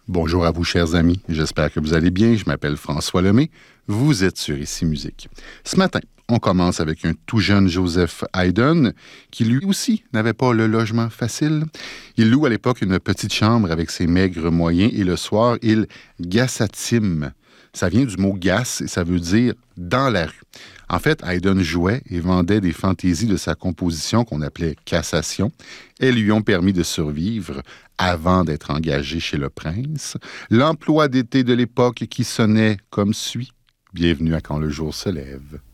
Bonjour à vous, chers amis. J'espère que vous allez bien. Je m'appelle François Lemay. Vous êtes sur Ici Musique. Ce matin, on commence avec un tout jeune Joseph Haydn, qui lui aussi n'avait pas le logement facile. Il loue à l'époque une petite chambre avec ses maigres moyens et le soir, il gassatime. Ça vient du mot gasse et ça veut dire dans la rue. En fait, Haydn jouait et vendait des fantaisies de sa composition qu'on appelait cassation. Elles lui ont permis de survivre avant d'être engagé chez le prince. L'emploi d'été de l'époque qui sonnait comme suit. Bienvenue à Quand le jour se lève.